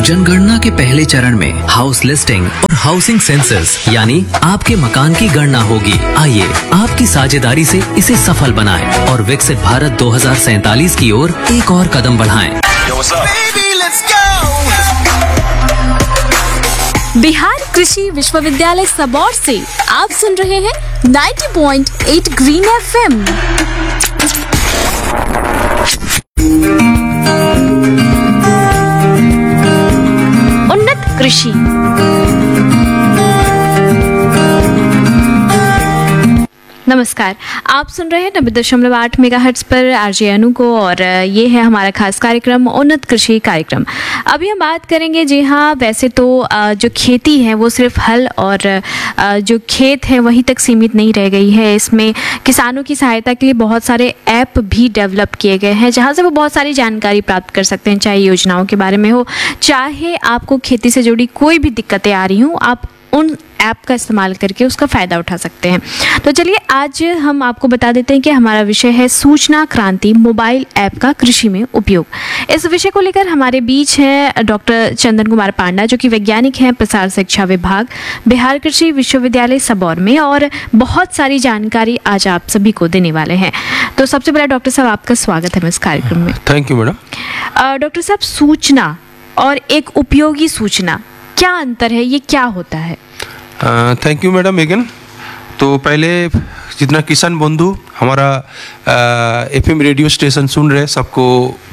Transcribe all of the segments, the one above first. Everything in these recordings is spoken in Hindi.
जनगणना के पहले चरण में हाउस लिस्टिंग और हाउसिंग सेंसस यानी आपके मकान की गणना होगी। आइए आपकी साझेदारी से इसे सफल बनाएं और विकसित भारत 2047 की ओर एक और कदम बढ़ाएं। बिहार कृषि विश्वविद्यालय सबौर से आप सुन रहे हैं 90.8 ग्रीन FM। उन्नत कृषि। नमस्कार, आप सुन रहे हैं 90.8 मेगाहर्ट्ज पर आरजे अनु को और ये है हमारा खास कार्यक्रम उन्नत कृषि कार्यक्रम। अभी हम बात करेंगे, जी हाँ, वैसे तो जो खेती है वो सिर्फ हल और जो खेत है वहीं तक सीमित नहीं रह गई है। इसमें किसानों की सहायता के लिए बहुत सारे ऐप भी डेवलप किए गए हैं जहाँ से वो बहुत सारी जानकारी प्राप्त कर सकते हैं, चाहे योजनाओं के बारे में हो, चाहे आपको खेती से जुड़ी कोई भी दिक्कतें आ रही हों, आप उन ऐप का इस्तेमाल करके उसका फ़ायदा उठा सकते हैं। तो चलिए आज हम आपको बता देते हैं कि हमारा विषय है सूचना क्रांति मोबाइल ऐप का कृषि में उपयोग। इस विषय को लेकर हमारे बीच हैं डॉक्टर चंदन कुमार पांडा, जो कि वैज्ञानिक हैं प्रसार शिक्षा विभाग, बिहार कृषि विश्वविद्यालय सबौर में, और बहुत सारी जानकारी आज आप सभी को देने वाले हैं। तो सबसे पहले डॉक्टर साहब आपका स्वागत है इस कार्यक्रम में। Thank you madam. डॉक्टर साहब, सूचना और एक उपयोगी सूचना, क्या अंतर है, ये क्या होता है? Thank you madam again. तो पहले जितना किसान बंधु हमारा FM रेडियो स्टेशन सुन रहे सबको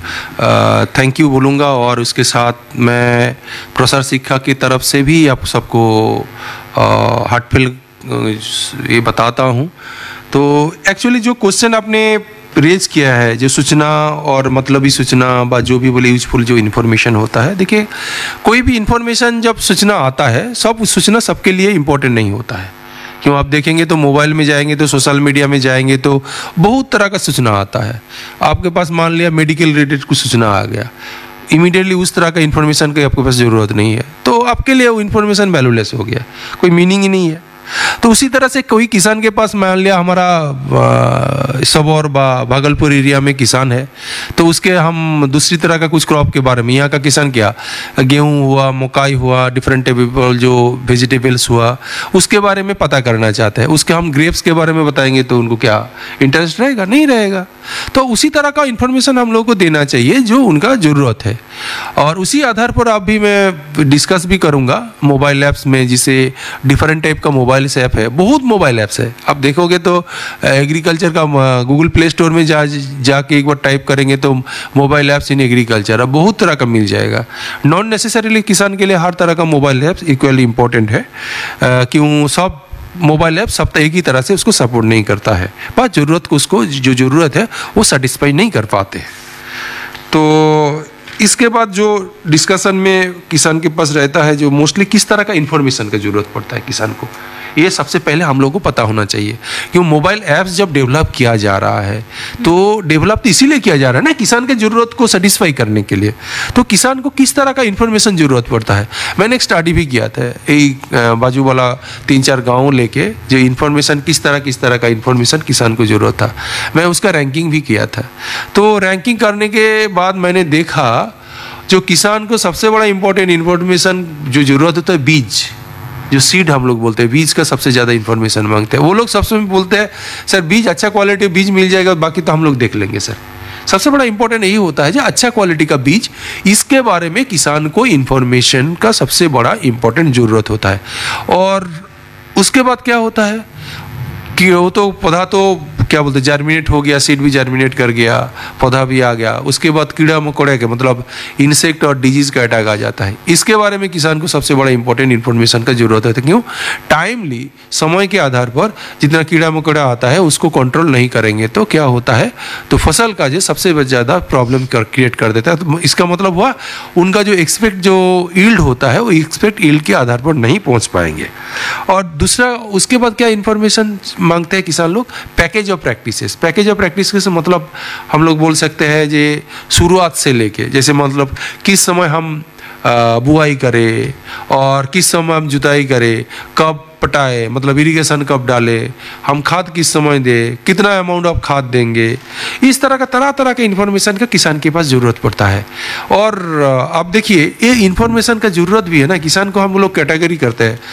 थैंक यू बोलूँगा, और उसके साथ मैं प्रसार शिक्षा की तरफ से भी आप सबको हार्टफेल ये बताता हूँ। तो एक्चुअली जो क्वेश्चन आपने रेज किया है, जो सूचना और मतलबी सूचना बा जो भी बोले यूजफुल जो इन्फॉर्मेशन होता है, देखिए कोई भी इन्फॉर्मेशन जब सूचना आता है, सब सूचना सबके लिए इम्पोर्टेंट नहीं होता है। क्यों आप देखेंगे तो मोबाइल में जाएंगे तो सोशल मीडिया में जाएंगे तो बहुत तरह का सूचना आता है। आपके पास मान लिया मेडिकल रिलेटेड कुछ सूचना आ गया, इमीडिएटली उस तरह का इन्फॉर्मेशन की आपके पास ज़रूरत नहीं है, तो आपके लिए वो इन्फॉर्मेशन वैल्यूलेस हो गया, कोई मीनिंग ही नहीं है। तो उसी तरह से कोई किसान के पास मान लिया हमारा सबौर भागलपुर एरिया में किसान है, तो उसके हम दूसरी तरह का कुछ क्रॉप के बारे में, यहाँ का किसान क्या गेहूँ हुआ, मकाई हुआ, डिफरेंट जो वेजिटेबल्स हुआ, उसके बारे में पता करना चाहते हैं, उसके हम ग्रेप्स के बारे में बताएंगे तो उनको क्या इंटरेस्ट रहेगा? नहीं रहेगा। तो उसी तरह का इन्फॉर्मेशन हम लोग को देना चाहिए जो उनका ज़रूरत है, और उसी आधार पर अब भी मैं डिस्कस भी करूँगा मोबाइल ऐप्स में, जिसे डिफरेंट टाइप का मोबाइल ऐप है, बहुत मोबाइल ऐप्स है। आप देखोगे तो एग्रीकल्चर का गूगल प्ले स्टोर में जाके एक बार टाइप करेंगे तो मोबाइल ऐप्स इन एग्रीकल्चर अब बहुत तरह का मिल जाएगा। नॉन नेसेसरीली किसान के लिए हर तरह का मोबाइल ऐप्स इक्वली इम्पोर्टेंट है, क्यों सब मोबाइल ऐप सब एक ही तरह से उसको सपोर्ट नहीं करता है, बस ज़रूरत को उसको जो ज़रूरत है वो सेटिस्फाई नहीं कर पाते। तो इसके बाद जो डिस्कशन में किसान के पास रहता है, जो मोस्टली किस तरह का इन्फॉर्मेशन का ज़रूरत पड़ता है किसान को, ये सबसे पहले हम लोगों को पता होना चाहिए। क्यों मोबाइल ऐप्स जब डेवलप किया जा रहा है तो डेवलप तो इसीलिए किया जा रहा है ना, किसान के ज़रूरत को सेटिस्फाई करने के लिए। तो किसान को किस तरह का इन्फॉर्मेशन ज़रूरत पड़ता है, मैंने एक स्टडी भी किया था, एक बाजू वाला 3-4 गाँव लेके, जो इन्फॉर्मेशन किस तरह का इन्फॉर्मेशन किसान को ज़रूरत था, मैं उसका रैंकिंग भी किया था। तो रैंकिंग करने के बाद मैंने देखा जो किसान को सबसे बड़ा इंपॉर्टेंट इन्फॉर्मेशन जो ज़रूरत होता है, बीज, जो सीड हम लोग बोलते हैं, बीज का सबसे ज़्यादा इन्फॉर्मेशन मांगते हैं। वो लोग सबसे बोलते हैं सर बीज अच्छा क्वालिटी बीज मिल जाएगा, बाकी तो हम लोग देख लेंगे। सर सबसे बड़ा इंपॉर्टेंट यही होता है जो अच्छा क्वालिटी का बीज, इसके बारे में किसान को इन्फॉर्मेशन का सबसे बड़ा इंपॉर्टेंट ज़रूरत होता है। और उसके बाद क्या होता है कि वो तो पौधा तो क्या बोलते जर्मिनेट हो गया, सीड भी जर्मिनेट कर गया, पौधा भी आ गया, उसके बाद कीड़ा मकोड़े के मतलब इंसेक्ट और डिजीज़ का अटैक आ जाता है। इसके बारे में किसान को सबसे बड़ा इंपॉर्टेंट इन्फॉर्मेशन का जरूरत है। क्यों टाइमली समय के आधार पर जितना कीड़ा मकोड़ा आता है उसको कंट्रोल नहीं करेंगे तो क्या होता है, तो फसल का जो सबसे ज़्यादा प्रॉब्लम क्रिएट कर देता है। तो इसका मतलब हुआ उनका जो एक्सपेक्ट जो ईल्ड होता है वो एक्सपेक्ट ईल्ड के आधार पर नहीं पहुँच पाएंगे। और दूसरा उसके बाद क्या इन्फॉर्मेशन मांगते हैं किसान लोग, package of practices. Package of practice से मतलब हम लोग बोल सकते हैं जे शुरुआत से लेके, जैसे मतलब किस समय हम बुआई करें और किस समय हम जुताई करें, कब पटाए, मतलब इरिगेशन कब डाले, हम खाद किस समय दें, कितना अमाउंट ऑफ खाद देंगे, इस तरह का तरह तरह के इन्फॉर्मेशन का किसान के पास ज़रूरत पड़ता है। और आप देखिए ये इन्फॉर्मेशन का ज़रूरत भी है ना, किसान को हम लोग कैटेगरी करते हैं।